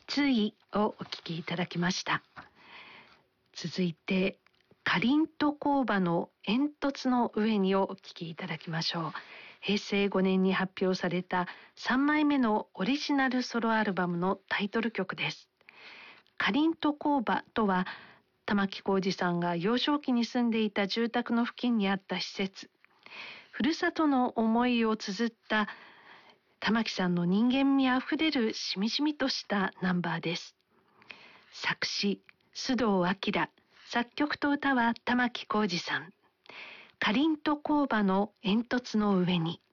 失意をお聞きいただきました。続いてかりんと工場の煙突の上にをお聞きいただきましょう。平成5年に発表された3枚目のオリジナルソロアルバムのタイトル曲です。かりんと工場とは玉置浩二さんが幼少期に住んでいた住宅の付近にあった施設。ふるさとの思いを綴った玉置さんの人間味あふれるしみじみとしたナンバーです。作詞須藤晃、作曲と歌は玉置浩二さん。かりんと工場の煙突の上に。